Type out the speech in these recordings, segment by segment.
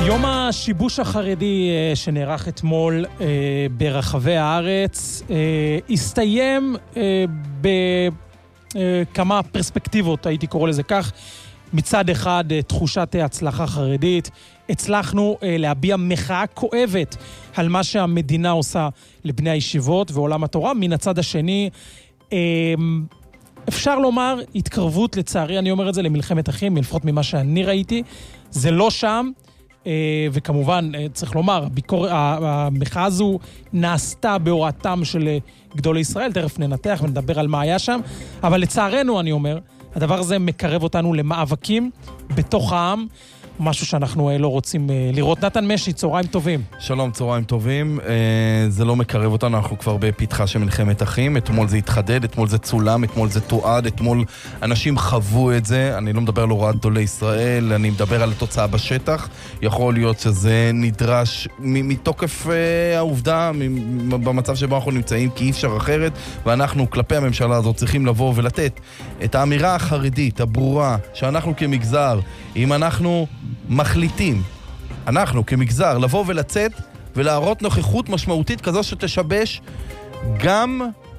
יום השיבוש החרדי שנערך אתמול ברחבי הארץ הסתיים בכמה פרספקטיבות, הייתי קורא לזה כך. מצד אחד תחושת הצלחה חרדית, הצלחנו להביע מחאה כואבת על מה שהמדינה עושה לבני הישיבות ועולם התורה. מן הצד השני, אפשר לומר התקרבות, לצערי אני אומר את זה, למלחמת אחים, לפחות ממה שאני ראיתי. זה לא שם, וכמובן צריך לומר, המחאה הזו נעשתה בהוראתם של גדולי ישראל, תכף ננתח ונדבר על מה היה שם, אבל לצערנו אני אומר, הדבר הזה מקרב אותנו למאבקים בתוך העם, משהו שאנחנו לא רוצים לראות. נתן משי, צהריים טובים. שלום, צהריים טובים. זה לא מקרב אותנו, אנחנו כבר בפתחה של מלחמת אחים. אתמול זה התחדד, אתמול זה צולם, אתמול זה תועד, אתמול אנשים חוו את זה. אני לא מדבר על הוראת גדולי ישראל, אני מדבר על התוצאה בשטח. יכול להיות שזה נדרש מתוקף העובדה, במצב שבו אנחנו נמצאים, כי אי אפשר אחרת, ואנחנו כלפי הממשלה הזאת צריכים לבוא ולתת את האמירה החרדית, הברורה, שאנחנו כמגזר, אם אנחנו מחליטים, אנחנו כמגזר, לבוא ולצאת ולהראות נוכחות משמעותית כזו שתשבש גם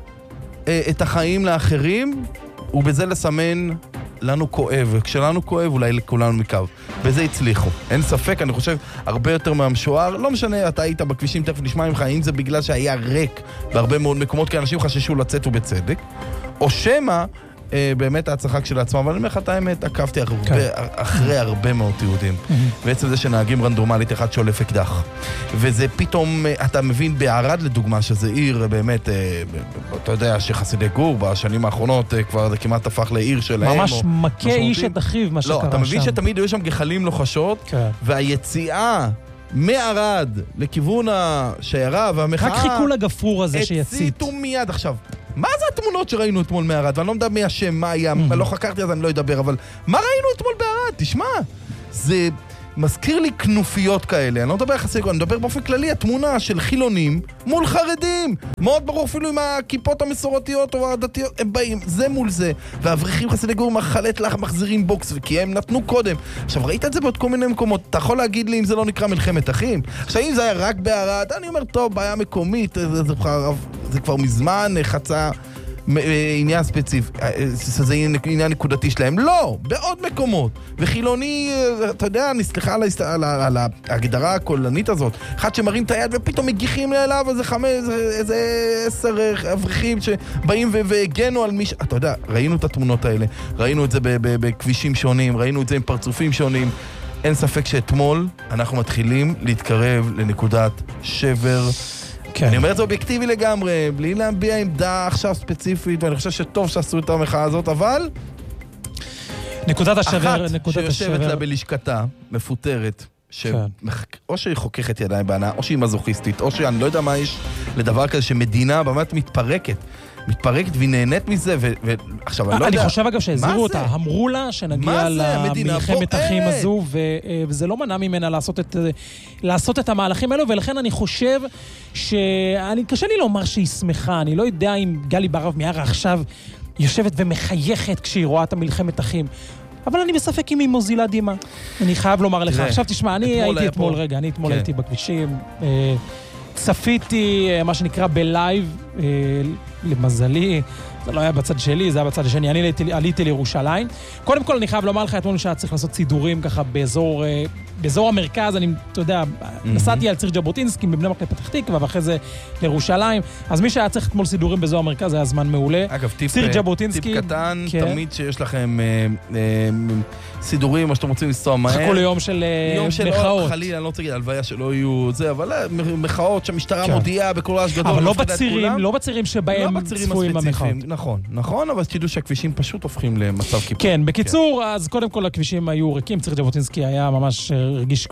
את החיים לאחרים, ובזה לסמן לנו כואב, וכשלנו כואב אולי לכולנו מקו. בזה הצליחו. אין ספק, אני חושב, הרבה יותר מהמשוער. לא משנה, אתה היית בכבישים, תכף נשמע ממך, אם זה בגלל שהיה ריק בהרבה מאוד מקומות, כי אנשים חששו לצאת ובצדק, או שמה באמת ההצלחה כשלעצמה, אבל אני אומר לך את האמת, עקבתי אחרי הרבה מאוד תיעודים. בעצם זה שנהגים רנדומלית אחד שולף אקדח. וזה פתאום, אתה מבין בערד לדוגמה, שזה עיר באמת, אתה יודע, שחסידי גור בשנים האחרונות כבר זה כמעט הפך לעיר שלהם. ממש מכה איש את אחיו, מה שקרה שם. לא, אתה מבין שתמיד היו שם גחלים לוחשות, והיציאה מערד לכיוון השיירה והמחאה, רק חיכו לגפרור הזה שיצית. הציתו מיד עכשיו. מה זה התמונות שראינו אתמול מערד? ואני לא מדבר מי השם, מה היה, לא חקרתי אז אני לא אדבר, אבל מה ראינו אתמול בערד? תשמע, זה מזכיר לי כנופיות כאלה, אני לא מדבר יחסי, אני מדבר באופן כללי, התמונה של חילונים מול חרדים, מאוד ברור אפילו עם הכיפות המסורתיות או הדתיות, הם באים, זה מול זה, והאברכים חסידי גור מחלט לך מחזירים בוקס, כי הם נתנו קודם. עכשיו, ראית את זה בעוד כל מיני מקומות, אתה יכול להגיד לי אם זה לא נקרא מלחמת אחים? עכשיו, אם זה היה רק בערד, אני אומר, טוב, בעיה מקומית, זה כבר מזמן חצה עניין ספציפי, זה עניין נקודתי שלהם. לא, בעוד מקומות. וחילוני, אתה יודע, נסלחה על ההגדרה הקולנית הזאת. אחד שמרים את היד ופתאום מגיחים אליו איזה 10 אברכים שבאים והגנו על מישהו. אתה יודע, ראינו את התמונות האלה. ראינו את זה בכבישים שונים, ראינו את זה עם פרצופים שונים. אין ספק שאתמול אנחנו מתחילים להתקרב לנקודת שבר. אני אומר את זה אובייקטיבי לגמרי, בלי להביע עמדה עכשיו ספציפית, ואני חושב שטוב שעשו את המחאה הזאת, אבל נקודת השבר, אחת שיושבת לה בלשכתה, מפוטרת, או שהיא חוככת ידיים בענה, או שהיא מזוכיסטית, או שאני לא יודע מה יש לדבר כזה, שמדינה באמת מתפרקת והיא נהנית מזה, ועכשיו אני לא יודע. אני חושב אגב שהזהירו אותה, אמרו לה שנגיע למלחמת אחים הזו, וזה לא מנע ממנה לעשות את המהלכים האלו, ולכן אני חושב קשה לי לומר שהיא שמחה, אני לא יודע אם גלי ברב מיארה עכשיו יושבת ומחייכת כשהיא רואה את המלחמת אחים, אבל אני בספק אם היא מוזילה דימה. אני חייב לומר לך. עכשיו תשמע, אני אתמול הייתי בכבישים, צפיתי מה שנקרא בלייב, למזלי, זה לא היה בצד שלי, זה היה בצד השני, אני עליתי לירושלים. קודם כל אני חייב לומר לך, אתמול שהיה צריך לעשות סידורים ככה באזור המרכז, אני, אתה יודע, נסעתי על ציר ג'בוטינסקי, בבני ברק לפתח תקווה, ואחרי זה לירושלים, אז מי שהיה צריך אתמול סידורים באזור המרכז, היה זמן מעולה. אגב, טיפ קטן, תמיד שיש לכם סידורים, מה שאתם רוצים לנסוע מהר. חכו ליום של מחאות. חלילה, אני לא רוצה להגיד, הלוויה שלא יהיו זה, אבל מחאות שהמשטרה מודיעה בכל רעש גדול. אבל לא בצירים שבהם צפויים המחאות. נכון, אבל תדעו שהכבישים פשוט הופכים למצב קיפול. כן, בקיצור, אז קודם כל הכבישים היו ריקים, ציר ג'בוטינסקי היה ממש רגיש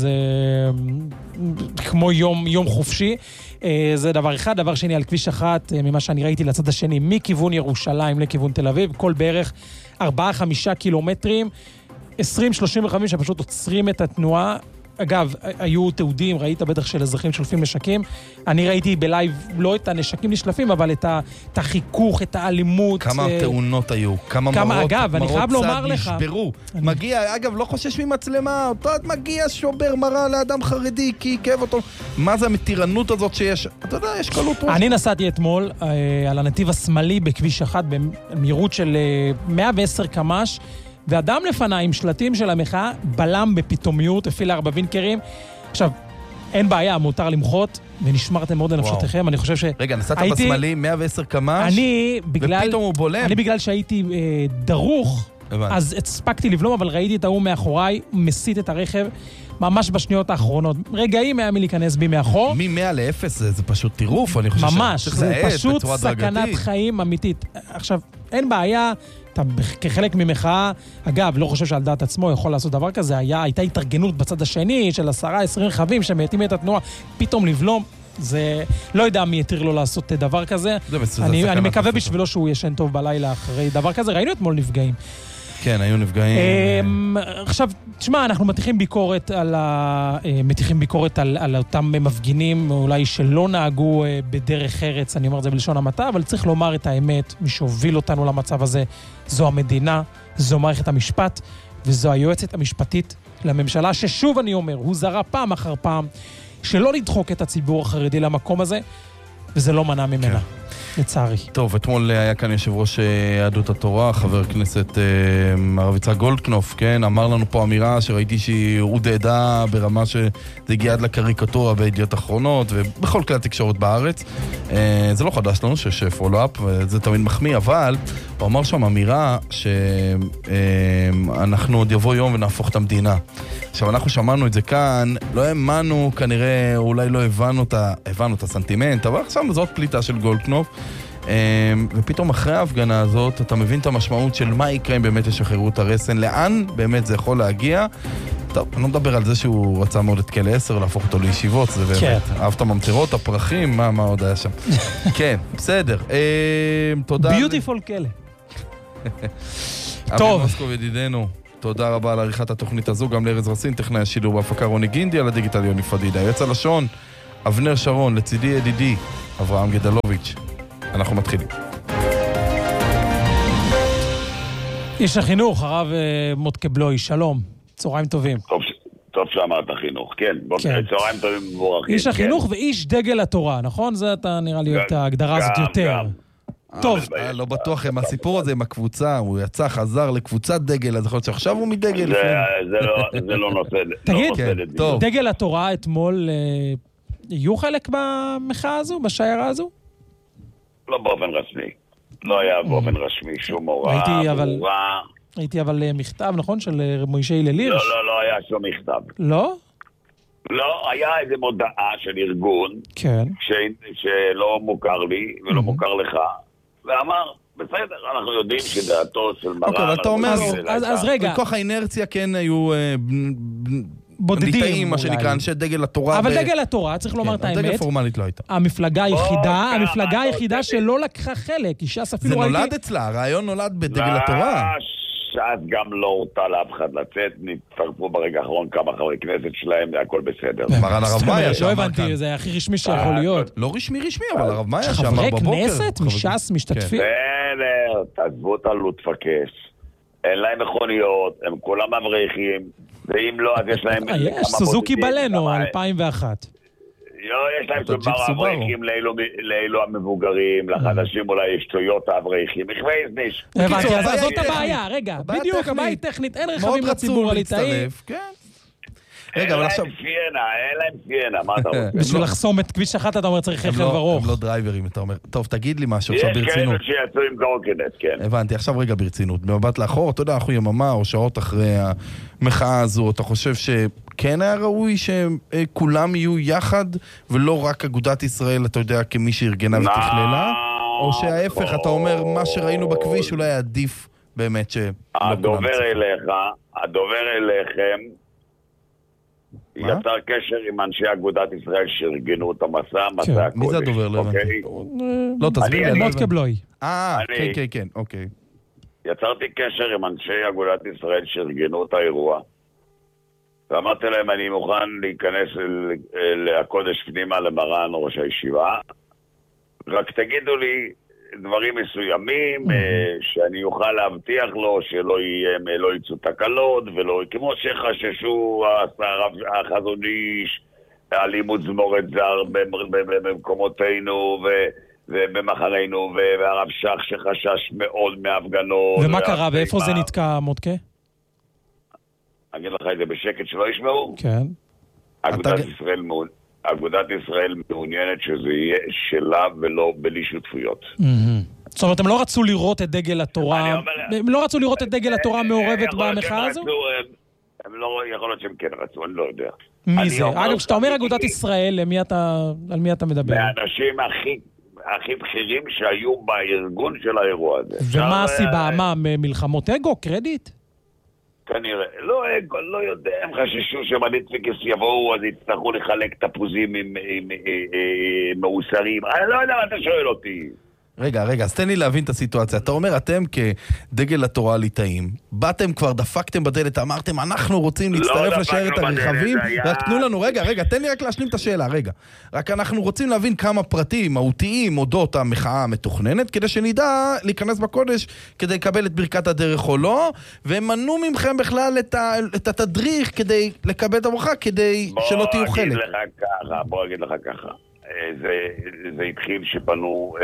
כמו יום חופשי. זה דבר אחד. דבר שני, על כביש 1, ממה שאני ראיתי לצד השני, מכיוון ירושלים לכיוון תל אביב, כל בערך 4-5 קילומטרים, 20-35 שפשוט עוצרים את התנועה. אגב, היו תיעודים, ראית בטח של אזרחים שולפים נשקים. אני ראיתי בלייב לא את הנשקים נשלפים, אבל את החיכוך, את האלימות. כמה תאונות היו, כמה מראות צד נשברו. מגיע, אגב, לא חושש ממצלמה, אותו מגיע שובר מראה לאדם חרדי, כי כאב אותו. מה זה המתירנות הזאת שיש? אתה יודע, יש קלות פה. אני נסעתי אתמול על הנתיב השמאלי בכביש 1, במהירות של 110 קמ"ש, ואדם לפניי עם שלטים של המחאה בלם בפתאומיות, הפעיל 4 וינקרים. עכשיו, אין בעיה, מותר למחות, ונשמרתם מאוד לנפשותיכם. אני חושב רגע, נסעת בשמאלי 110 קמ"ש, ופתאום הוא בולם. אני בגלל שהייתי דרוך, אז הספקתי לבלום, אבל ראיתי את ההוא מאחוריי, מסית את הרכב, ממש בשניות האחרונות. רגעים היה מלהיכנס בי מאחור. מ-100 ל-0 זה פשוט טירוף, אני חושב ממש, זה פשוט סכנת חיים אמיתית. עכשיו, אין בעיה, אתה כחלק ממחאה, אגב, לא חושב שעל דעת עצמו יכול לעשות דבר כזה, הייתה התארגנות בצד השני של 10-20 רכבים שמעטים את התנועה, פתאום לבלום, זה לא יודע מי יתיר לו לעשות דבר כזה. אני מקווה בשבילו שהוא ישן טוב בלילה אחרי דבר כזה, ראינו אתמול נפגעים. כן, היו נפגעים. עכשיו, תשמע, אנחנו מתיחים ביקורת על אותם מפגינים, אולי שלא נהגו בדרך ארץ, אני אומר את זה בלשון המעטה, אבל צריך לומר את האמת, מי שהוביל אותנו למצב הזה, זו המדינה, זו מערכת המשפט, וזו היועצת המשפטית לממשלה, ששוב אני אומר, הוא זרה פעם אחר פעם, שלא לדחוק את הציבור החרדי למקום הזה, וזה לא מנע ממנה. לצערי. טוב, אתמול היה כאן יושב ראש יהדות התורה, חבר הכנסת הרב יצחק גולדקנופ, כן, אמר לנו פה אמירה שראיתי שהיא הודהדה ברמה שזה הגיע עד לקריקטורה בידיעות אחרונות ובכל כלי התקשורת בארץ. זה לא חדש לנו שיש פולו-אפ, וזה תמיד מחמיא, אבל הוא אמר שם אמירה שאנחנו עוד יבוא יום ונהפוך את המדינה. עכשיו, אנחנו שמענו את זה כאן, לא האמנו, כנראה, אולי לא הבנו את הסנטימנט, אבל עכשיו זאת פליטה של גולדקנופ, ופתאום אחרי ההפגנה הזאת, אתה מבין את המשמעות של מה יקרה אם באמת ישחררו את הרסן, לאן באמת זה יכול להגיע. טוב, אני לא מדבר על זה שהוא רצה מאוד את כלא 10, להפוך אותו לישיבות, זה באמת, אהבת הממטרות, הפרחים, מה עוד היה שם. כן, בסדר, תודה. ביוטיפול כלא. טוב. מוסקוב ידידנו. תודה רבה על עריכת התוכנית הזו, גם לארז רסין, טכנאי השידור בהפקה רוני גינדי, על הדיגיטל יוני פדידה. יועץ הלשון, אבנר שרון, לצידי ידידי, אברהם גדלוביץ'. אנחנו מתחילים. איש החינוך, הרב מוטקה בלוי, שלום, צהריים טובים. טוב שאמרת חינוך, כן. צהריים טובים מבורכים. איש החינוך ואיש דגל התורה, נכון? זה אתה נראה לי את ההגדרה הזאת יותר. טוב, לא בטוח עם הסיפור הזה, עם הקבוצה, הוא יצא, חזר לקבוצת דגל, אז יכול להיות שעכשיו הוא מדגל. זה לא נושא. תגיד, דגל התורה אתמול, יהיו חלק במחאה הזו, בשיירה הזו? לא באופן רשמי. לא היה באופן רשמי שום הוראה ברורה. ראיתי אבל מכתב, נכון? של מוישה הלל הירש. לא היה שום מכתב. לא? לא, היה איזו מודעה של ארגון, כן. שלא מוכר לי ולא מוכר לך, ואמר, בסדר, אנחנו יודעים שדעתו של מרן... אוקיי, אתה אומר, אז רגע. בכוח האינרציה כן היו בודדים, מה שנקרא, אנשי דגל התורה. אבל דגל התורה, צריך לומר את האמת. דגל פורמלית לא הייתה. המפלגה היחידה שלא לקחה חלק, זה נולד אצלה, הרעיון נולד בדגל התורה. שאז גם לא הורתה לאף אחד לצאת, נצטרפו ברגע האחרון כמה חברי כנסת שלהם, והכל בסדר. מרן הרב מאיה לא הבנתי, זה הכי רשמי שיכול להיות. לא רשמי, אבל הרב מאיה שאמר בבוקר. חברי כנסת מש"ס משתתפים? בסדר, תעזבו את הלוט פקש. אין להם מכוניות, הם כולם אברכים, ואם לא, אז יש להם... יש, סוזוקי בלנו, 2001. יש להם סובר אברכים לאלו המבוגרים, לחדשים אולי יש טויוטה אברכים, מכוויזניש. הבנתי, אז זאת הבעיה, רגע, בדיוק, הבעיה היא טכנית, אין רכבים לציבור הליטאי. רגע, אבל עכשיו... אין להם פיאנה, מה אתה רוצה? בשביל לחסום את כביש 1 אתה אומר צריך רכב ארוך. הם לא דרייברים, אתה אומר. טוב, תגיד לי משהו עכשיו ברצינות. יש כאלה שיצאו עם קורקינט, כן. הבנתי, עכשיו רגע ברצינות. במבט לאחור, אתה יודע, אנחנו יממה או שעות אחרי המחאה הזו, אתה חושב שכן היה ראוי שכולם יהיו יחד, ולא רק אגודת ישראל, אתה יודע, כמי שארגנה ותכללה? או שההפך, אתה אומר, מה שראינו בכביש אולי עדיף באמת ש... הדובר אליכם יצר קשר עם אנשי אגודת ישראל שארגנו את המסע הקודש. מי זה הדובר? לא, תסביר לי. מוטקה בלוי. כן, אוקיי. יצרתי קשר עם אנשי אגודת ישראל שארגנו את האירוע, ואמרתי להם, אני מוכן להיכנס לקודש פנימה למרן ראש הישיבה, רק תגידו לי דברים מסוימים, שאני אוכל להבטיח לו שלא יצאו תקלות, ולא, כמו שחששו החזון איש, על לימוד זמורת זר במקומותינו ובמחרינו, והרב שך שחשש מאוד מהפגנות. ומה קרה? ואיפה זה נתקע, מודקה? אגיד לך את זה בשקט שלא ישמעו? כן. אגודת ישראל מעוניינת שזה יהיה שלה ולא בלי שותפויות. זאת אומרת, הם לא רצו לראות את דגל התורה, הם לא רצו לראות את דגל התורה מעורבת במחאה הזו? הם לא, יכול להיות שהם כן רצו, אני לא יודע. מי זה? אגב, כשאתה אומר אגודת ישראל, על מי אתה מדבר? מהאנשים הכי בכירים שהיו בארגון של האירוע הזה. ומה הסיבה? מה, מלחמות אגו? קרדיט? כנראה. לא אגו, לא יודע. הם חששו שמליטפיקס יבואו, אז יצטרכו לחלק תפוזים עם מאוסרים. אני לא יודע מה אתה שואל אותי. רגע, אז תן לי להבין את הסיטואציה. אתה אומר, אתם כדגל התורה ליטאים, באתם כבר, דפקתם בדלת, אמרתם, אנחנו רוצים להצטרף לשיירת הרכבים, רק תנו לנו, רגע, תן לי רק להשלים את השאלה, רק אנחנו רוצים להבין כמה פרטים מהותיים אודות המחאה המתוכננת, כדי שנדע להיכנס בקודש, כדי לקבל את ברכת הדרך או לא, והם מנעו ממכם בכלל את התדריך כדי לקבל את הברכה, כדי שלא תהיו חלק. בוא אגיד לך ככה. זה התחיל שפנו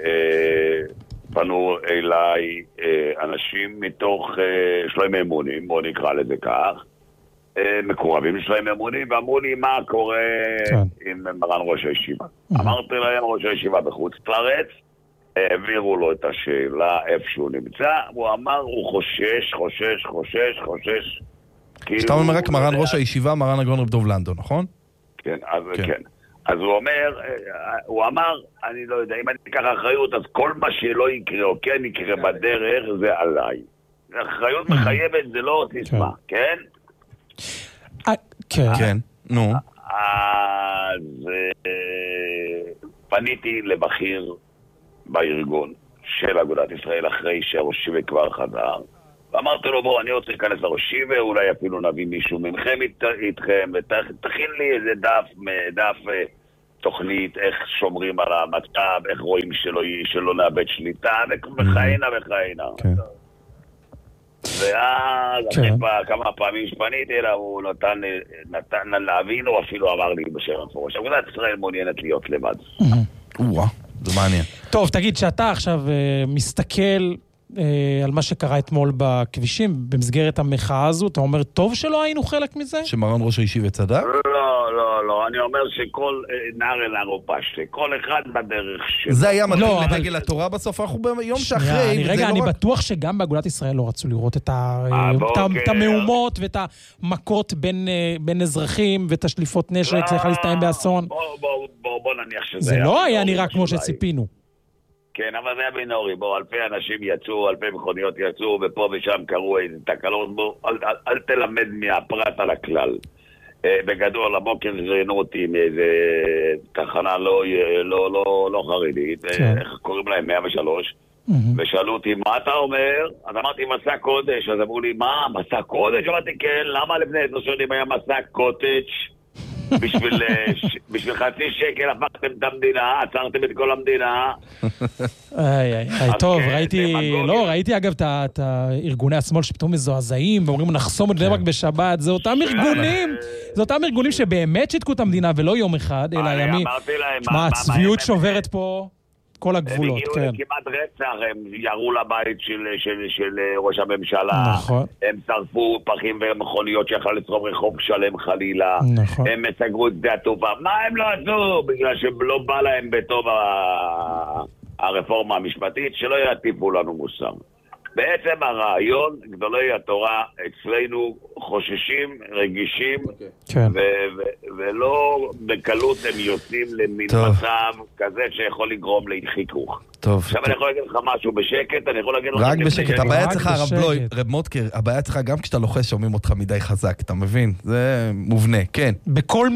אליי אנשים מתוך שלהם אמונים, בוא נקרא לזה כך, מקורבים שלהם אמונים, ואמרו לי מה קורה עם מרן ראש הישיבה. אמרתי להם, ראש הישיבה בחוץ לארץ, העבירו לו את השאלה איפה שהוא נמצא, הוא אמר, הוא חושש. שאתה אומר רק מרן ראש הישיבה, מרן הגאון רב דב לנדו, נכון? כן, אז כן. אז הוא אמר, אני לא יודע, אם אני אקח אחריות, אז כל מה שלא יקרה או כן יקרה בדרך, זה עליי. אחריות מחייבת, זה לא תשמע, כן? כן, נו. אז פניתי לבכיר בארגון של אגודת ישראל, אחרי שהראשיבה כבר חזר, ואמרתי לו, בוא, אני רוצה להיכנס לראשיבה, אולי אפילו נביא מישהו ממכם איתכם, ותכין לי איזה דף תוכנית, איך שומרים על המצב, איך רואים שלא נאבד שליטה, וכהנה. ואז, אחרי כמה פעמים שפניתי אליו, הוא נתן להבין, או אפילו אמר לי בשם המפורש, אגודת ישראל מעוניינת להיות לבד. זה מעניין. טוב, תגיד, שאתה עכשיו מסתכל על מה שקרה אתמול בכבישים, במסגרת המחאה הזו, אתה אומר, טוב שלא היינו חלק מזה? שמרן ראש הישיבה צדק? לא, אני אומר שכל נער אל פשטה, כל אחד בדרך שלו. זה היה מתאים לדגל התורה בסוף, אנחנו ביום שאחרי. רגע, אני בטוח שגם באגודת ישראל לא רצו לראות את המהומות ואת המכות בין אזרחים ואת השליפות נשק, זה יכול להסתיים באסון. בוא נניח שזה זה לא היה נראה כמו שציפינו. כן, אבל זה היה בינורי, אלפי אנשים יצאו, אלפי מכוניות יצאו, ופה ושם קרו איזה תקלות, אל תלמד מהפרט על הכלל. בגדול, הבוקר ראיינו אותי מאיזה תחנה לא חרדית, איך קוראים להם 103, ושאלו אותי, מה אתה אומר? אז אמרתי, מסע קודש, אז אמרו לי, מה, מסע קודש? אמרתי, כן, למה לפני 10 שנים היה מסע קוטג'? בשביל חצי שקל הפכתם את המדינה, עצרתם את כל המדינה. טוב, ראיתי אגב את ארגוני השמאל שפתאום מזועזעים ואומרים נחסום את בני ברק בשבת, זה אותם ארגונים שבאמת שיתקו את המדינה ולא יום אחד, אלא ימים. מה, הצביעות שוברת פה כל הגבולות, כן. הם הגיעו לכמעט רצח, הם ירו לבית של ראש הממשלה, הם שרפו פחים ומכוניות שיכולה לצרום רחוב שלם חלילה, הם סגרו את שדה התעופה. מה הם לא עשו? בגלל שלא בא להם בטוב הרפורמה המשפטית, שלא יטיפו לנו מוסר. בעצם הרעיון, גדולי התורה אצלנו חוששים, רגישים, ולא בקלות הם יוצאים למין מצב כזה שיכול לגרום לחיכוך. עכשיו אני יכול להגיד לך משהו בשקט, אני יכול להגיד לך... רק בשקט, הבעיה אצלך, רב מודקר, הבעיה אצלך גם כשאתה לוחש שומעים אותך מדי חזק, אתה מבין? זה מובנה, כן. בכל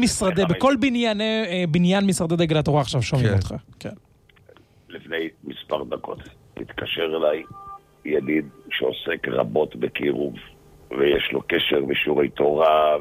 בניין משרדי דגל התורה עכשיו שומעים אותך, כן. לפני מספר דקות התקשר אליי ידיד שעוסק רבות בקירוב ויש לו קשר ושיעורי תורה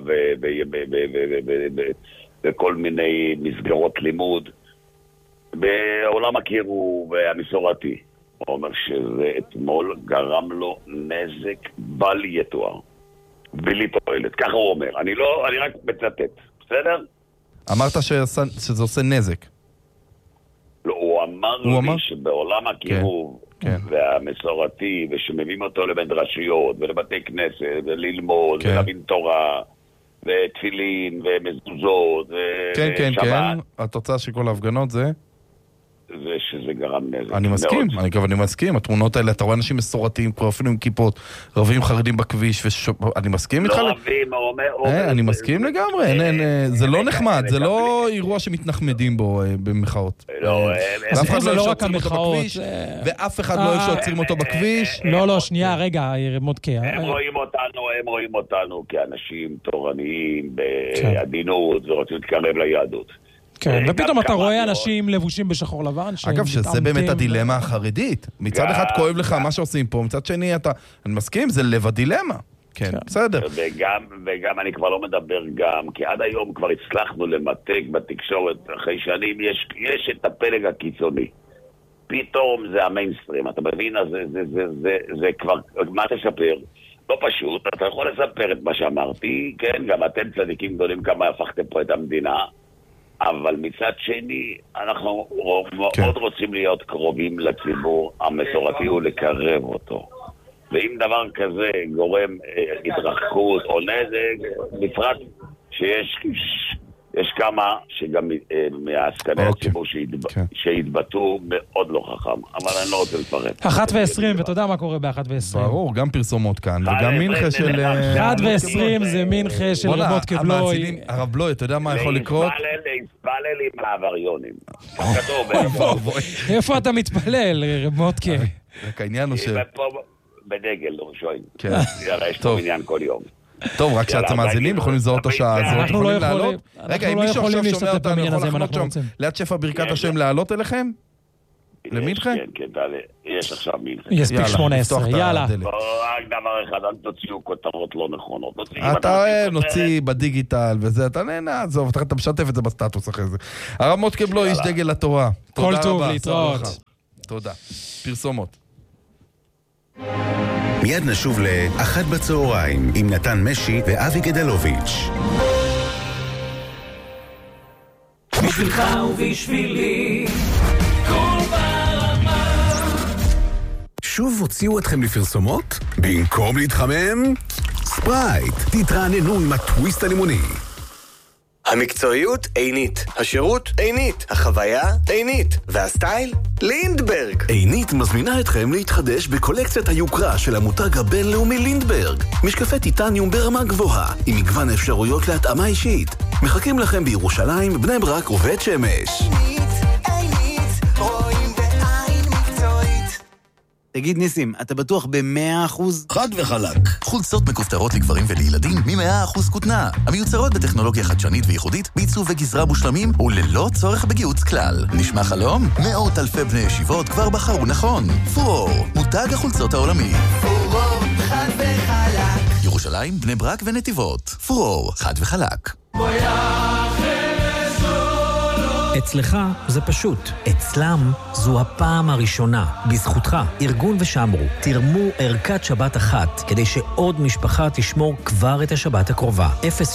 וכל מיני מסגרות לימוד בעולם הקירוב והמסורתי. הוא אומר שזה אתמול גרם לו נזק בל יתואר, בלי תועלת. ככה הוא אומר. אני רק מצטט, בסדר? אמרת שזה עושה נזק. לא, הוא אמר לי שבעולם הקירוב והמסורתי, ושמביאים אותו למדרשיות ולבתי כנסת וללמוד ולהבין תורה ותפילין ומזוזות ושבת. התוצאה של כל ההפגנות זה? ושזה גרם נזק. אני מסכים. התמונות האלה, אתה רואה אנשים מסורתיים, כבר אפילו עם כיפות, רבים חרדים בכביש, אני מסכים איתך? לא רבים, אני מסכים לגמרי, זה לא נחמד, זה לא אירוע שמתנחמדים בו במחאות. ואף אחד לא אוהב שעוצרים אותו בכביש, ואף אחד לא אוהב שעוצרים אותו בכביש. לא, שנייה, רגע, מודקה. הם רואים אותנו כאנשים תורניים, בעדינות, ורוצים להתקרב ליהדות. כן, ופתאום אתה רואה אנשים לבושים בשחור לבן. אגב, שזה באמת הדילמה החרדית. מצד אחד כואב לך מה שעושים פה, מצד שני אני מסכים, זה לב הדילמה. כן, בסדר. וגם אני כבר לא מדבר גם, כי עד היום כבר הצלחנו למתק בתקשורת, אחרי שנים יש את הפלג הקיצוני. פתאום זה המיינסטרים, אתה מבין? זה כבר, מה תספר? לא פשוט, אתה יכול לספר את מה שאמרתי, כן, גם אתם צדיקים גדולים כמה הפכתם פה את המדינה, אבל מצד שני, אנחנו מאוד רוצים להיות קרובים לציבור המסורתי ולקרב אותו. ואם דבר כזה גורם התרחקות או נזק, בפרט שיש כמה שגם מהעסקני הציבור שהתבטאו מאוד לא חכם. אבל אני לא רוצה לפרט. 1:20, ואתה יודע מה קורה ב-1:20. ברור, גם פרסומות כאן, וגם מינכה של... 1:20 זה מינכה של מודקה בלוי. הרב בלוי, אתה יודע מה יכול לקרות? מתפלל עם העבריונים. איפה אתה מתפלל, מודקה? רק העניין הוא ש... בדגל, לא שואל. כן. יש פה עניין כל יום. טוב, רק שאתם מאזינים, יכולים לזהות אותו שעה הזאת. אנחנו לא יכולים. רגע, אם מישהו עכשיו שומע אותנו, יכול לחנות שם ליד שפע ברכת השם לעלות אליכם? למינכה? כן, כן, תעלה. יש עכשיו מינכה. יספיק 18, יאללה. רק דבר אחד, אל תוציאו כותרות לא נכונות. אתה נוציא בדיגיטל וזה, אתה נהנה, עזוב, אתה משתף את זה בסטטוס אחרי זה. הרב מודקה בלוי, איש דגל לתורה. כל טוב, להתראות. תודה. פרסומות. מיד נשוב ל-13:00 עם נתן משי ואבי גדלוביץ'. בשבילך ובשבילי כל ברמה. שוב הוציאו אתכם לפרסומות? במקום להתחמם? ספרייט, תתרעננו עם הטוויסט הלימוני. המקצועיות עינית, השירות עינית, החוויה עינית, והסטייל לינדברג. עינית מזמינה אתכם להתחדש בקולקציית היוקרה של המותג הבינלאומי לינדברג. משקפי טיטניום ברמה גבוהה, עם מגוון אפשרויות להתאמה אישית. מחכים לכם בירושלים, בני ברק ובית שמש. עינית, רואים בעין מקצועית. תגיד ניסים, אתה בטוח ב100%? חד וחלק. חולצות מכופתרות לגברים ולילדים מ100% כותנה. המיוצרות בטכנולוגיה חדשנית וייחודית, בעיצוב וגזרה מושלמים וללא צורך בגיוץ כלל. נשמע חלום? מאות אלפי בני ישיבות כבר בחרו נכון. פורור, מותג החולצות העולמי. פורור, חד וחלק. ירושלים, בני ברק ונתיבות. פורור, חד וחלק. אצלך זה פשוט, אצלם זו הפעם הראשונה. בזכותך, ארגון ושמרו, תרמו ערכת שבת אחת, כדי שעוד משפחה תשמור כבר את השבת הקרובה.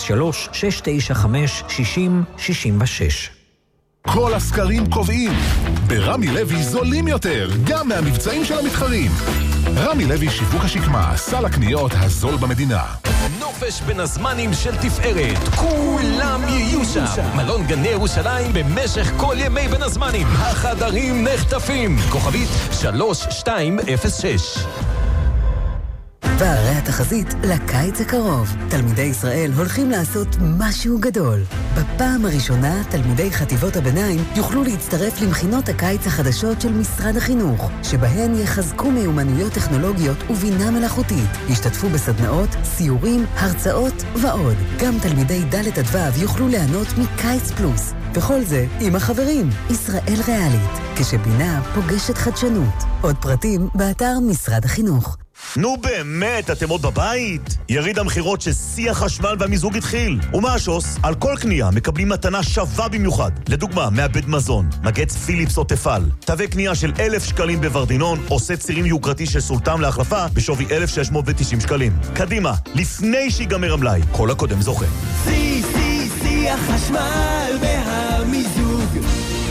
03-695-60-66. כל הסקרים קובעים, ברמי לוי זולים יותר, גם מהמבצעים של המתחרים. רמי לוי שיווק השקמה, סל הקניות הזול במדינה. נופש בין הזמנים של תפארת, כולם יהיו שם. מלון גני ירושלים במשך כל ימי בין הזמנים. החדרים נחטפים. כוכבית 3206. והרי התחזית לקיץ הקרוב. תלמידי ישראל הולכים לעשות משהו גדול. בפעם הראשונה, תלמידי חטיבות הביניים יוכלו להצטרף למכינות הקיץ החדשות של משרד החינוך, שבהן יחזקו מיומנויות טכנולוגיות ובינה מלאכותית. ישתתפו בסדנאות, סיורים, הרצאות ועוד. גם תלמידי ד' עד ו' יוכלו ליהנות מקיץ פלוס. וכל זה עם החברים. ישראל ריאלית, כשבינה פוגשת חדשנות. עוד פרטים באתר משרד החינוך. נו באמת, אתם עוד בבית? יריד המחירות ששיא החשמל והמיזוג התחיל. ומה השוס? על כל קנייה מקבלים מתנה שווה במיוחד. לדוגמה, מעבד מזון, מגץ פיליפס או תפל. תווה קנייה של 1,000 שקלים בוורדינון, או סט צירים יוקרתי של סולטם להחלפה בשווי 1,690 שקלים. קדימה, לפני שיגמר המלאי. כל הקודם זוכה. שיא החשמל והמיזוג.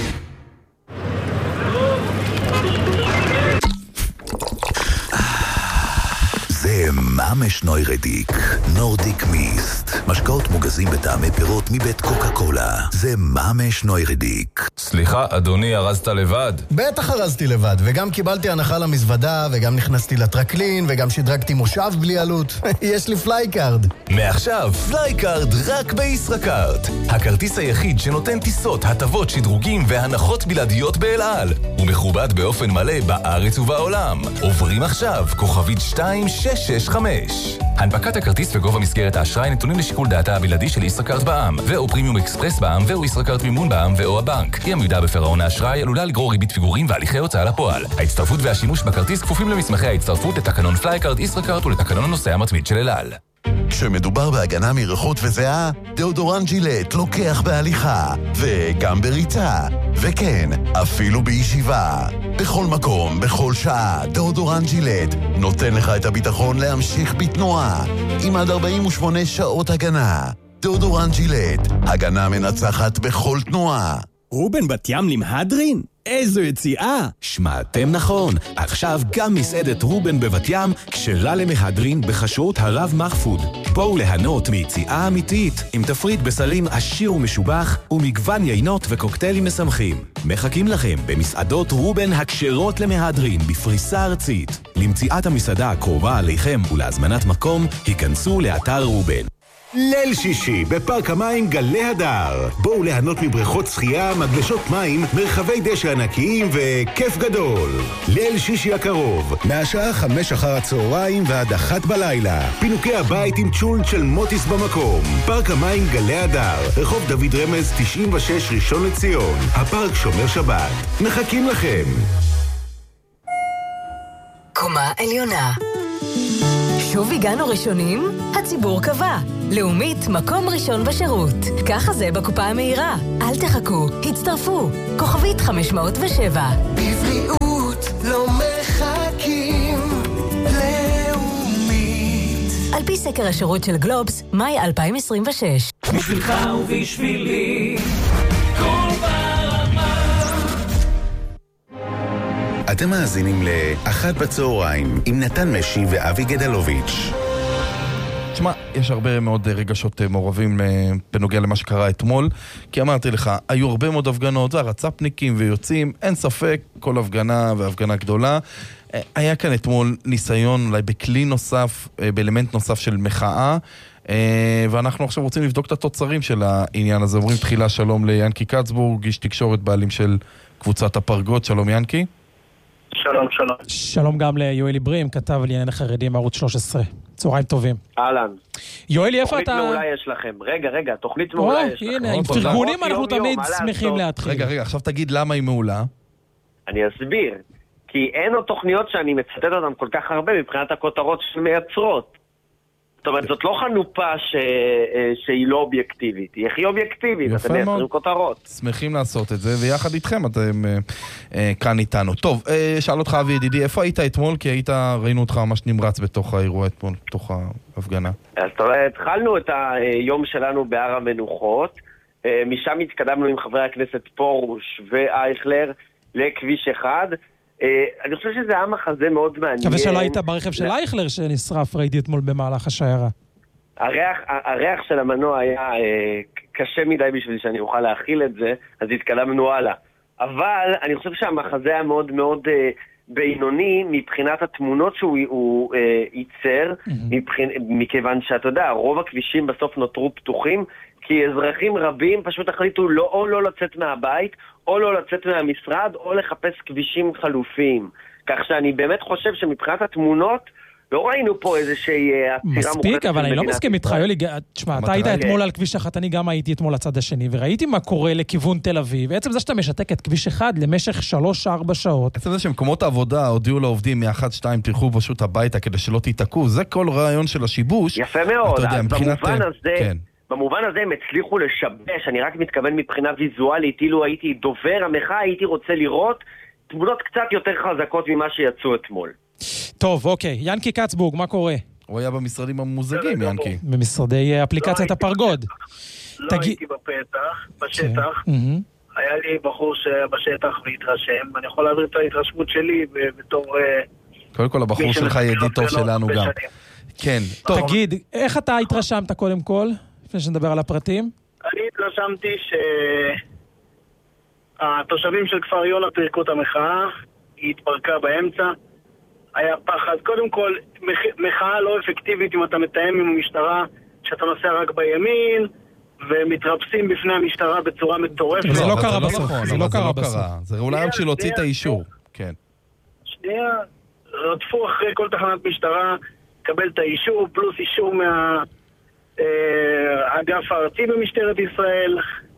זה ממש נוירדיק, נורדיק מיסט. משקאות מוגזים בטעמי פירות מבית קוקה קולה. זה ממש נוירדיק. סליחה, אדוני, ארזת לבד? בטח ארזתי לבד, וגם קיבלתי הנחה למזוודה, וגם נכנסתי לטרקלין, וגם שדרגתי מושב בלי עלות. יש לי פלייקארד. מעכשיו, פלייקארד רק בישראכרט. הכרטיס היחיד שנותן טיסות, הטבות, שדרוגים והנחות בלעדיות באל על. הוא מכובד באופן מלא בארץ ובעולם. עוברים עכשיו, כוכבית 2665. הנפקת הכרטיס וגובה מסגרת האשראי נתונים לשיקול דעתה הבלעדי של ישראכרט בע"מ, ואו פרימיום אקספרס בע"מ, ואו ישראכרט מימון בע"מ, ואו הבנק. אי עמידה בפירעון האשראי עלולה לגרור ריבית פיגורים והליכי הוצאה לפועל. ההצטרפות והשימוש בכרטיס כפופים למסמכי ההצטרפות לתקנון פלייקארד ישראכרט ולתקנון הנוסע המתמיד של אל על. כשמדובר בהגנה מריחות וזיעה, דאודורנט ג'ילט לוקח בהליכה, וגם בריצה, וכן, אפילו בישיבה. בכל מקום, בכל שעה, דאודורנט ג'ילט נותן לך את הביטחון להמשיך בתנועה, עם עד 48 שעות הגנה. דאודורנט ג'ילט, הגנה מנצחת בכל תנועה. רובן בת ים למהדרין? איזו יציאה! שמעתם נכון, עכשיו גם מסעדת רובן בבת ים כשרה למהדרין בחשרות הרב מחפוד. בואו ליהנות מיציאה אמיתית עם תפריט בסלים עשיר ומשובח ומגוון יינות וקוקטיילים משמחים. מחכים לכם במסעדות רובן הכשרות למהדרין בפריסה ארצית. למציאת המסעדה הקרובה עליכם ולהזמנת מקום, היכנסו לאתר רובן. ליל שישי בפארק המים גלי הדר. בואו ליהנות מבריכות שחייה, מגלשות מים, מרחבי דשא ענקיים וכיף גדול. ליל שישי הקרוב, מהשעה 5 אחר הצהריים ועד 1 בלילה. פינוקי הבית עם צ'ולט של מוטיס במקום. פארק המים גלי הדר, רחוב דוד רמז 96 ראשון לציון. הפארק שומר שבת. מחכים לכם. קומה עליונה. שוב הגענו ראשונים? הציבור קבע. לאומית, מקום ראשון בשירות. ככה זה בקופה המהירה. אל תחכו, הצטרפו. כוכבית 507. בבריאות לא מחכים. לאומית. על פי סקר השירות של גלובס, מאי 2026. בשבילך ובשבילי, כל ברמה. אתם מאזינים לאחת בצהריים עם נתן משי ואבי גדלוביץ'. תשמע, יש הרבה מאוד רגשות מעורבים בנוגע למה שקרה אתמול, כי אמרתי לך, היו הרבה מאוד הפגנות, והרצפניקים ויוצאים, אין ספק, כל הפגנה והפגנה גדולה. היה כאן אתמול ניסיון, אולי בכלי נוסף, באלמנט נוסף של מחאה, ואנחנו עכשיו רוצים לבדוק את התוצרים של העניין הזה. אומרים תחילה שלום ליאנקי קצבורג, איש תקשורת בעלים של קבוצת הפרגות. שלום יאנקי. שלום, שלום. שלום גם ליואלי ברים, כתב על ענייני חרדים ערוץ 13. צהריים טובים. אהלן. יואלי, איפה אתה? תוכנית מעולה יש לכם. רגע, תוכנית מעולה יש לכם. הנה, עם פרגונים אנחנו תמיד שמחים להתחיל. רגע, עכשיו תגיד למה היא מעולה. אני אסביר. כי אין עוד תוכניות שאני מצטט אותן כל כך הרבה מבחינת הכותרות שמייצרות. זאת אומרת, זאת לא חנופה שהיא לא אובייקטיבית, היא הכי אובייקטיבית, אתם מייצרים כותרות. שמחים לעשות את זה, ויחד איתכם אתם כאן איתנו. טוב, שאל אותך אבי ידידי, איפה היית אתמול? כי ראינו אותך ממש נמרץ בתוך האירוע אתמול, בתוך ההפגנה. אז התחלנו את היום שלנו בהר המנוחות, משם התקדמנו עם חברי הכנסת פורוש ואייכלר לכביש 1, אני חושב שזה היה מחזה מאוד מעניין. אבל שלא היית ברכב של אייכלר שנשרף, ראיתי אתמול במהלך השיירה. הריח של המנוע היה קשה מדי בשביל שאני אוכל להכיל את זה, אז התקדמנו הלאה. אבל אני חושב שהמחזה היה מאוד מאוד בינוני מבחינת התמונות שהוא ייצר, מכיוון שאתה יודע, רוב הכבישים בסוף נותרו פתוחים, כי אזרחים רבים פשוט החליטו או לא לצאת מהבית, או לא לצאת מהמשרד, או לחפש כבישים חלופיים. כך שאני באמת חושב שמבחינת התמונות לא ראינו פה איזושהי עצירה מוחלטת. מספיק, אבל אני לא מסכים איתך, יולי. תשמע, אתה היית אתמול על כביש 1, אני גם הייתי אתמול לצד השני, וראיתי מה קורה לכיוון תל אביב. בעצם זה שאתה משתק את כביש 1 למשך 3-4 שעות. בעצם זה שמקומות העבודה הודיעו לעובדים מ-1-2, תלכו פשוט הביתה כדי שלא תתעקו. זה כל רעיון של השיבוש. יפה מאוד. במובן הזה הם הצליחו לשבש, אני רק מתכוון מבחינה ויזואלית, אילו הייתי דובר המחאה, הייתי רוצה לראות תמונות קצת יותר חזקות ממה שיצאו אתמול. טוב, אוקיי. ינקי קצבורג, מה קורה? הוא היה במשרדים הממוזגים, ינקי. במשרדי אפליקציית הפרגוד. לא הייתי בפתח, בשטח. היה לי בחור שבשטח והתרשם. אני יכול להעביר את ההתרשמות שלי בתור... קודם כל, הבחור שלך ידיד טוב שלנו גם. כן. תגיד, איך אתה התרשמת קודם כל? לפני שנדבר על הפרטים? אני התרשמתי שהתושבים של כפר יונה פירקו את המחאה, היא התפרקה באמצע, היה פחד. קודם כל, מחאה לא אפקטיבית אם אתה מתאם עם המשטרה, שאתה נוסע רק בימין, ומתרפסים בפני המשטרה בצורה מטורפת. זה לא קרה בסוף. זה לא קרה בסוף. זה אולי רק שלהוציא את האישור. כן. שנייה, רדפו אחרי כל תחנת משטרה, קבל את האישור, פלוס אישור האגף הארצי במשטרת ישראל.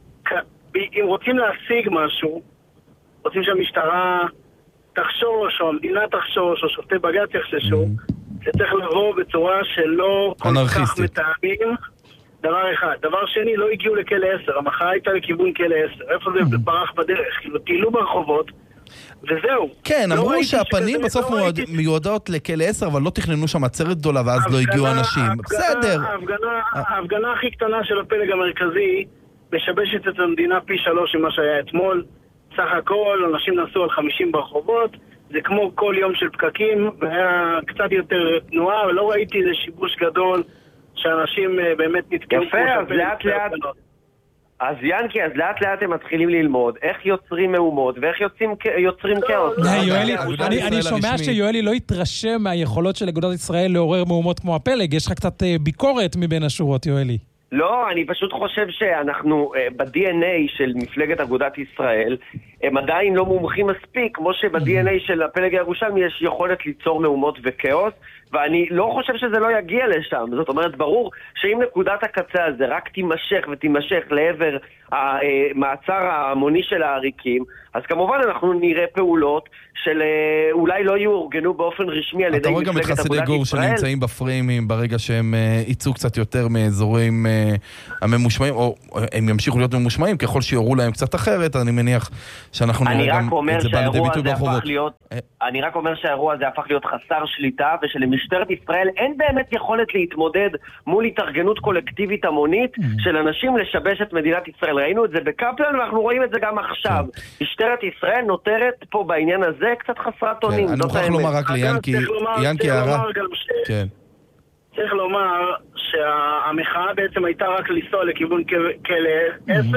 אם רוצים להשיג משהו, רוצים שהמשטרה תחשוש, או המדינה תחשוש, או שופטי בג"ץ יחששו, זה צריך לבוא בצורה שלא כל כך מתאמים. דבר אחד. דבר שני, לא הגיעו לכלא 10. המחאה הייתה לכיוון כלא 10. איפה זה ברח בדרך? כאילו, טיילו ברחובות, וזהו. כן, אמרו שהפנים בסוף מיועדות לכלא 10, אבל לא תכננו שם עצרת גדולה, ואז לא הגיעו אנשים. בסדר. ההפגנה הכי קטנה של הפלג המרכזי משבשת את המדינה פי 3 ממה שהיה אתמול. סך הכל, אנשים נסעו על 50 ברחובות. זה כמו כל יום של פקקים, והיה קצת יותר תנועה, ולא ראיתי איזה שיבוש גדול שאנשים באמת נתקעו. יפה, אז לאט לאט. אז ינקי, אז לאט לאט הם מתחילים ללמוד איך יוצרים מהומות ואיך יוצרים כאוס. אני שומע שיואלי לא התרשם מהיכולות של אגודת ישראל לעורר מהומות כמו הפלג. יש לך קצת ביקורת מבין השורות, יואלי. לא, אני פשוט חושב שאנחנו ב-DNA של מפלגת אגודת ישראל הם עדיין לא מומחים מספיק, כמו שב-DNA של הפלג הירושלמי יש יכולת ליצור מהומות וכאוס, ואני לא חושב שזה לא יגיע לשם. זאת אומרת, ברור שאם נקודת הקצה הזה רק תימשך ותימשך לעבר המעצר ההמוני של העריקים, אז כמובן אנחנו נראה פעולות של אולי לא יאורגנו באופן רשמי על ידי מפלגת אגודת ישראל. אתה רואה גם את חסידי גור שנמצאים בפריימים ברגע שהם ייצאו קצת יותר מאזורים הממושמעים, או הם ימשיכו להיות ממושמעים ככל שיורו להם קצת אחרת, אני מניח שאנחנו נראה גם את זה בא לידי ביטוי ברחובות. אני רק אומר שהאירוע הזה הפך להיות חסר שליטה, ושלמשטרת ישראל אין באמת יכולת להתמודד מול התארגנות קולקטיבית המונית של אנשים לשבש את מדינת ישראל. ראינו את זה בקפלן ואנחנו רואים את זה גם עכשיו. משטרת ישראל נותרת פה בעניין הזה קצת חסרת אונים. אני מוכרח לומר רק ליאנקי הערה. צריך לומר שהמחאה בעצם הייתה רק לנסוע לכיוון כלא 10,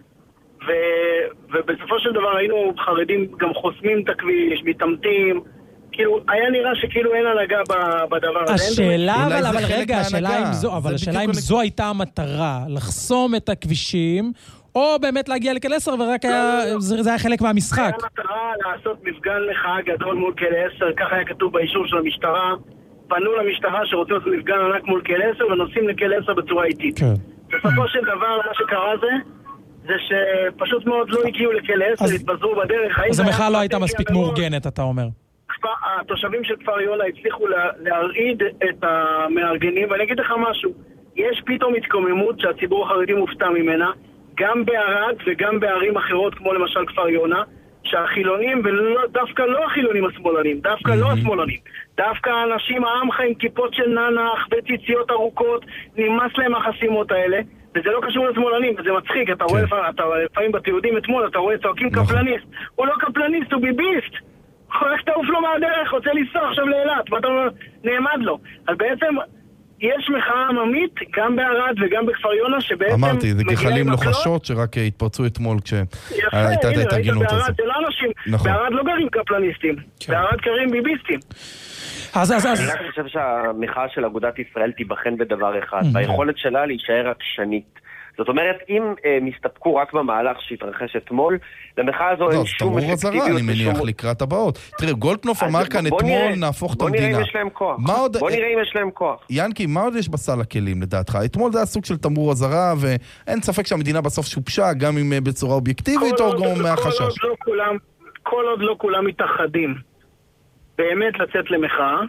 ובסופו של דבר היינו חרדים גם חוסמים את הכביש, מתאמתים, כאילו היה נראה שכאילו אין הנהגה בדבר הזה. השאלה, אבל רגע, השאלה אם זו הייתה המטרה, לחסום את הכבישים, או באמת להגיע לכלא 10 ורק זה היה חלק מהמשחק. היה מטרה לעשות מפגן מחאה גדול מול כלא 10, ככה היה כתוב באישור של המשטרה, פנו למשטרה שרוצים לעשות מפגן ענק מול כלא 10 ונוסעים לכלא 10 בצורה איטית. בסופו של דבר מה שקרה זה שפשוט מאוד לא הגיעו לכלא 10, התבזרו בדרך. אז המחאה לא הייתה מספיק מאורגנת, אתה אומר. התושבים של כפר יונה הצליחו להרעיד את המארגנים, ואני אגיד לך משהו, יש פתאום התקוממות שהציבור החרדי מופתע ממנה, גם בערד וגם בערים אחרות כמו למשל כפר יונה, שהחילונים, ודווקא לא החילונים השמאלנים, דווקא לא השמאלנים, דווקא האנשים העמך עם כיפות של ננח וציציות ארוכות, נמאס להם החסימות האלה, וזה לא קשור לשמאלנים, וזה מצחיק, אתה רואה לפעמים בתיעודים אתמול, אתה רואה צועקים קפלניסט, הוא לא קפלניסט, הוא ביביסט, רק תעוף לו מהדרך, רוצה לנסוע עכשיו לאילת, ואתה נעמד לו. אז בעצם יש מחאה עממית, גם בערד וגם בכפר יונה, שבעצם... אמרתי, זה גחלים לוחשות שרק התפרצו אתמול כשהייתה את ההתארגנות הזאת. בערד זה לא אנשים, בערד לא גרים קפלניסטים, בערד גרים ביביסטים. אני רק חושב שהמחאה של אגודת ישראל תיבחן בדבר אחד, ביכולת שלה להישאר עקשנית. זאת אומרת, אם מסתפקו רק במהלך שהתרחש אתמול, למחאה הזו אין שום אפקטיביות. אני מניח לקראת הבאות. תראה, גולדקנופ אמר כאן אתמול נהפוך את המדינה. בוא נראה אם יש להם כוח. בוא נראה אם יש להם כוח. ינקי, מה עוד יש בסל הכלים לדעתך? אתמול זה הסוג של תמרור אזהרה, ואין ספק שהמדינה בסוף שופשה, גם אם בצורה אובייקטיבית או גם מהחשש. כל עוד לא כולם מתאחדים באמת לצאת למחאה,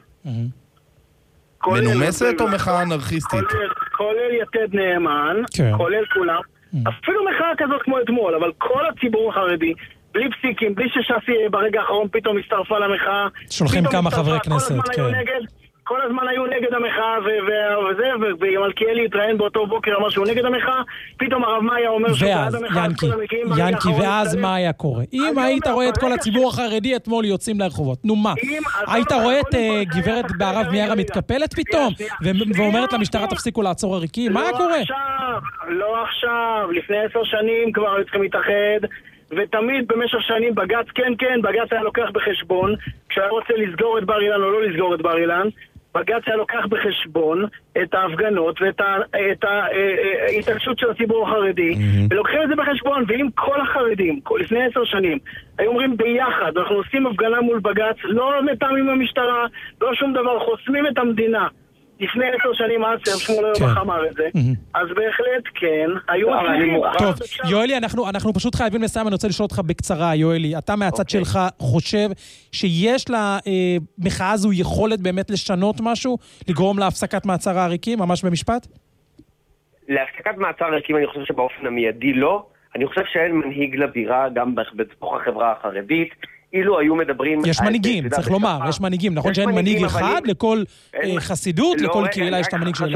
מנומסת או מחאה אנרכיסטית? כולל יתד נאמן, כולל כולם, אפילו מחאה כזאת כמו אתמול, אבל כל הציבור החרדי, בלי פסיקים, בלי שש"ס ברגע האחרון פתאום הצטרפה למחאה, שולחים כמה חברי כנסת, כן. כל הזמן היו נגד המחאה וזה, ומלכיאלי התראיין באותו בוקר, אמר שהוא נגד המחאה, פתאום הרב מאיה אומר שבעד המחאה, ינקי, ואז מה היה קורה? אם היית רואה את כל הציבור החרדי אתמול יוצאים לרחובות, נו מה? היית רואה את גברת בערב מיארה מתקפלת פתאום, ואומרת למשטרה תפסיקו לעצור עריקים? מה היה קורה? לא עכשיו, לפני 10 שנים כבר היו צריכים להתאחד, ותמיד במשך שנים בג"ץ, כן, בג"ץ היה לוקח בחשבון, כשהיה רוצה לסגור את בר אילן או לא לסגור את בר אילן, בג"ץ היה לוקח בחשבון את ההפגנות ואת ההתעקשות של הציבור החרדי, ולוקחים את זה בחשבון, ואם כל החרדים, לפני 10 שנים, היו אומרים ביחד, אנחנו עושים הפגנה מול בג"ץ, לא מתאמים עם המשטרה, לא שום דבר, חוסמים את המדינה. לפני 10 שנים עד שמואל אוירבך אמר את זה, אז בהחלט כן, היו מצליחים. טוב, יואלי, אנחנו פשוט חייבים לסיים, אני רוצה לשאול אותך בקצרה, יואלי, אתה מהצד שלך חושב שיש למחאה הזו יכולת באמת לשנות משהו, לגרום להפסקת מעצר העריקים, ממש במשפט? להפסקת מעצר העריקים אני חושב שבאופן המיידי לא, אני חושב שאין מנהיג לבירה גם בתוך החברה החרדית, אילו היו מדברים... יש מנהיגים, צריך לומר, יש מנהיגים. נכון שאין מנהיג אחד לכל חסידות, לכל קהילה יש את המנהיג שלו.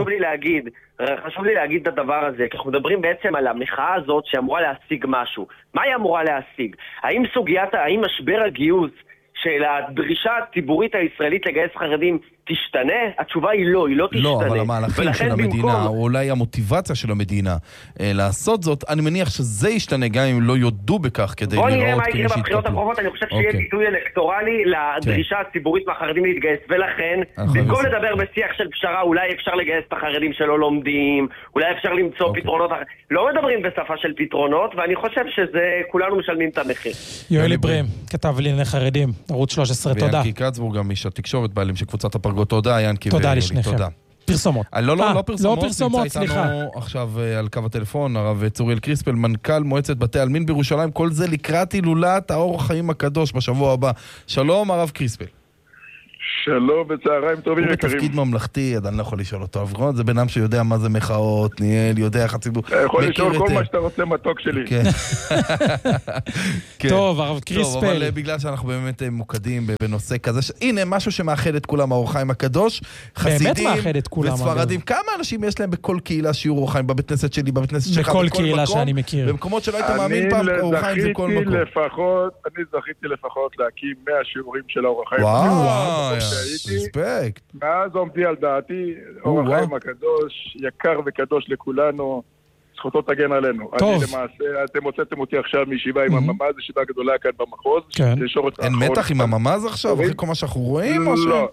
חשוב לי להגיד את הדבר הזה, כי אנחנו מדברים בעצם על המחאה הזאת שאמורה להשיג משהו. מה היא אמורה להשיג? האם משבר הגיוס של הדרישה הציבורית הישראלית לגייס חרדים תשתנה? התשובה היא לא תשתנה. לא, אבל המהלכים של המדינה, או אולי המוטיבציה של המדינה לעשות זאת, אני מניח שזה ישתנה גם אם לא יודו בכך כדי לראות בוא נראה מה יקרה בבחירות הקרובות, אני חושב שיהיה ביטוי אלקטורלי לדרישה הציבורית מהחרדים להתגייס, ולכן, במקום לדבר בשיח של פשרה, אולי אפשר לגייס את החרדים שלא לומדים, אולי אפשר למצוא פתרונות, לא מדברים בשפה של פתרונות, ואני חושב שזה, כולנו משלמים את המחיר. יואלי ברם, כתב לענייני חרדים, ערוץ 13, תודה. וינקי קצבורג, גם איש התקשורת, בעלים של קבוצת הפרגות. תודה, ינקי. תודה לשניכם. פרסומות. לא פרסומות, סליחה. איתנו עכשיו על קו הטלפון, הרב צוריאל קריספל, מנכ"ל מועצת בתי עלמין בירושלים, כל זה לקראת הילולת האור החיים הקדוש בשבוע הבא. שלום, הרב קריספל. שלום וצהריים טובים יקרים. הוא בתפקיד ממלכתי, עדיין לא יכול לשאול אותו. זה בן אדם שיודע מה זה מחאות, ניהל, יודע איך הציבור. יכול לשאול כל מה שאתה רוצה מתוק שלי. טוב, הרב קריספל. טוב, אבל בגלל שאנחנו באמת מוקדים בנושא כזה, הנה משהו שמאחד את כולם, האור החיים הקדוש. חסידים וספרדים. כמה אנשים יש להם בכל קהילה שיעור אור החיים? בבית כנסת שלי, בבית כנסת שלך, בכל קהילה שאני מכיר. במקומות שלא היית מאמין פעם, אור החיים זה כל מקום. אני זכיתי לפחות להקים 100 שיעורים של האור החיים. רספקט. מאז עומדי על דעתי, אור החיים הקדוש, יקר וקדוש לכולנו, זכותו תגן עלינו. אני למעשה, אתם הוצאתם אותי עכשיו מישיבה עם הממז, ישיבה גדולה כאן במחוז. אין מתח עם הממז עכשיו, אחרי כל מה שאנחנו רואים?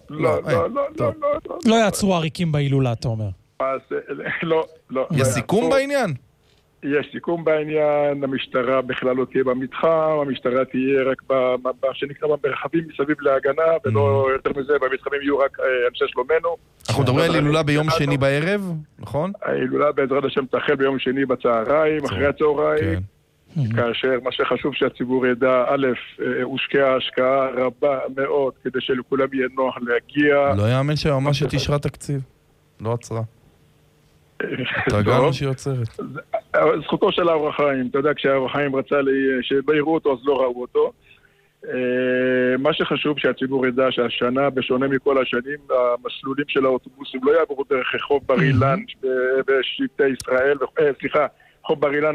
לא יעצרו עריקים בהילולה, אתה אומר. לא. יש סיכום בעניין? יש סיכום בעניין, המשטרה בכלל לא תהיה במתחם, המשטרה תהיה רק שנקרא במרחבים מסביב להגנה, ולא יותר מזה, במתחמים יהיו רק אנשי שלומנו. אנחנו מדברים על הילולה ביום שני בערב, נכון? ההילולה בעזרת השם תחל ביום שני בצהריים, אחרי הצהריים, כאשר מה שחשוב שהציבור ידע, א', הושקעה השקעה רבה מאוד, כדי שלכולם יהיה נוח להגיע. לא יאמן שממש תשרה תקציב, לא עצרה. תרגלנו שהיא יוצרת. זכותו של האור החיים, אתה יודע, כשהאור החיים רצה שלא יראו אותו, אז לא ראו אותו. מה שחשוב שהציבור ידע שהשנה, בשונה מכל השנים, המסלולים של האוטובוסים לא יעברו דרך רחוב בר אילן בשבטי ישראל, סליחה, רחוב בר אילן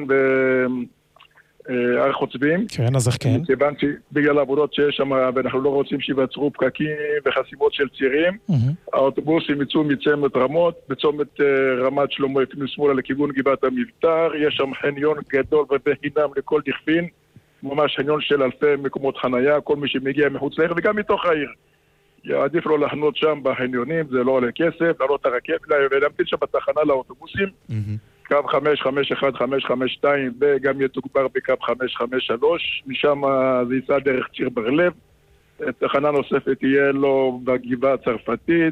בהר חוצבים. כן, אז איך כן? כיוון שבגלל העבודות שיש שם, ואנחנו לא רוצים שיווצרו פקקים וחסימות של צירים, האוטובוסים יצאו מצומת רמות, בצומת רמת שלמה יפנו שמאלה לכיוון גבעת המבטר, יש שם חניון גדול ובחינם לכל דכפין, ממש חניון של אלפי מקומות חנייה, כל מי שמגיע מחוץ לעיר וגם מתוך העיר. עדיף לא לחנות שם בחניונים, זה לא עולה כסף, לעלות הרכבת ולהמתין שם בתחנה לאוטובוסים. קו 551552 וגם יתוגבר בקו 553, משם זה ייסע דרך ציר בר-לב, תחנה נוספת תהיה לו בגבעה הצרפתית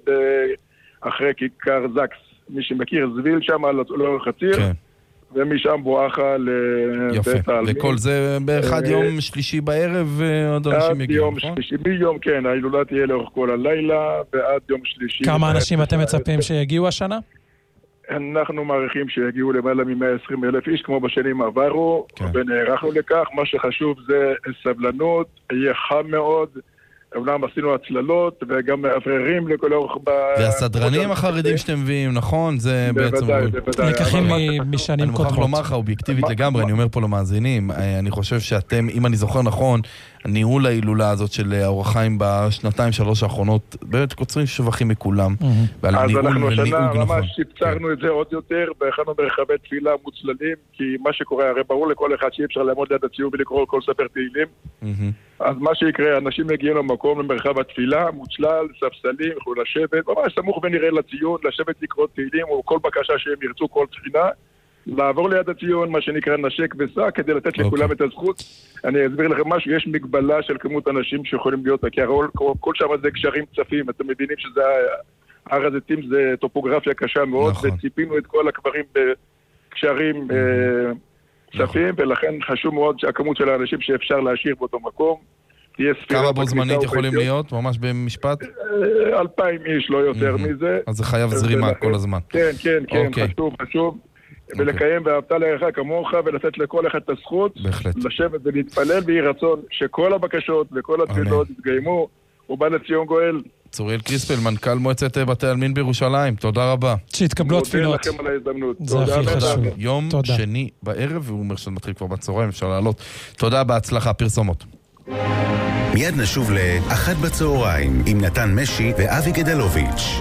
ואחרי כיכר זקס, מי שמכיר זביל שם לאורך הציר, כן. ומשם בואכה לבית העלמין. וכל זה באחד יום שלישי בערב עוד אנשים יגיעו, נכון? עד יום שלישי, מיום, כן, ההילולה תהיה לאורך כל הלילה ועד יום שלישי. כמה אנשים אתם מצפים שיגיעו השנה? אנחנו מעריכים שיגיעו למעלה מ-120,000 איש כמו בשנים עברו, ונערכנו לכך. מה שחשוב זה סבלנות, יהיה חם מאוד, אומנם עשינו הצללות וגם מאווררים לכל אורך והסדרנים החרדים שאתם מביאים, נכון? זה בעצם לקחים משנים קודמות. אני מוכרח לומר לך, אובייקטיבית לגמרי, אני אומר פה למאזינים, אני חושב שאתם, אם אני זוכר נכון, הניהול ההילולה הזאת של האור החיים בשנתיים שלוש האחרונות, באמת קוצרים שבחים מכולם. אז אנחנו השנה ממש שיפצרנו את זה עוד יותר, בהכנו ברחבי תפילה מוצללים, כי מה שקורה, הרי ברור לכל אחד שאי אפשר לעמוד ליד הציור ולקרוא כל ספר תהילים. אז מה שיקרה, אנשים מגיעים למקום, למרחב התפילה, מוצלל, ספסלים, יכולו לשבת, ממש סמוך ונראה לציון, לשבת לקרוא תהילים, או כל בקשה שהם ירצו, כל תחינה, לעבור ליד הציון, מה שנקרא נשק וסע, כדי לתת לכולם את הזכות. אני אסביר לכם משהו, יש מגבלה של כמות אנשים שיכולים להיות, כי כל שם זה קשרים צפים, אתם מבינים שזה הר הזיתים, זה טופוגרפיה קשה מאוד, וציפינו את כל הקברים בקשרים צפים, ולכן חשוב מאוד שהכמות של האנשים שאפשר להשאיר באותו מקום, תהיה ספירה. כמה בו זמנית יכולים להיות, ממש במשפט? 2,000 איש, לא יותר מזה. אז זה חייב זרימה כל הזמן. כן, חשוב. ולקיים ואהבת לרעך כמוך, ולתת לכל אחד את הזכות, לשבת ולהתפלל ויהי רצון שכל הבקשות וכל התפילות יתקיימו, ובא לציון גואל. צוריאל קריספל, מנכ"ל מועצת בתי העלמין בירושלים, תודה רבה. שהתקבלו התפילות. מודה לכם על ההזדמנות. זה הכי חשוב. יום שני בערב, והוא אומר שזה מתחיל כבר בצהריים, אפשר לעלות. תודה, בהצלחה, פרסומות. מיד נשוב לאחת בצהריים עם נתן משי ואבי גדלוביץ'.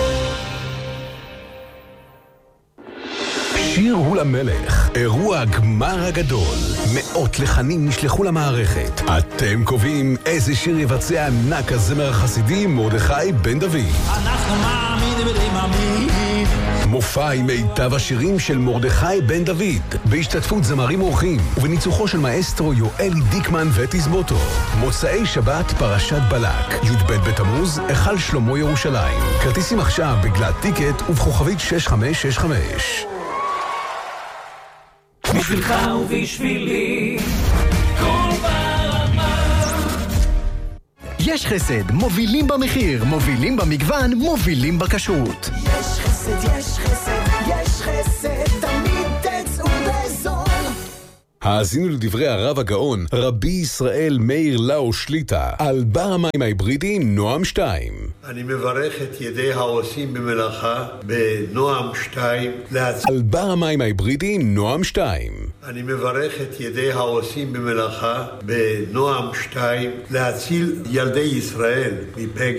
שיר הוא למלך, אירוע הגמר הגדול. מאות לחנים נשלחו למערכת. אתם קובעים איזה שיר יבצע ענק הזמר החסידי מרדכי בן דוד. אנחנו מאמינים ולמאמין. מופע עם מיטב השירים של מרדכי בן דוד, בהשתתפות זמרים אורחים ובניצוחו של מאסטרו יואלי דיקמן ותזמורתו. מוצאי שבת פרשת בלק, י"ב בתמוז, היכל שלמה ירושלים. כרטיסים עכשיו בגלת טיקט ובכוכבית 6565. בשבילך ובשבילי כל ברמה. יש חסד, מובילים במחיר, מובילים במגוון, מובילים בכשרות. יש חסד, יש חסד, יש חסד, תמיד תצאו בזול. האזינו לדברי הרב הגאון, רבי ישראל מאיר לאו שליטה, על בר המים ההיברידי נועם 2. אני מברך את ידי העושים במלאכה בנועם 2. על בר המים ההיברידי נועם 2. אני מברך את ידי העושים במלאכה בנועם 2 להציל ילדי ישראל מפגע.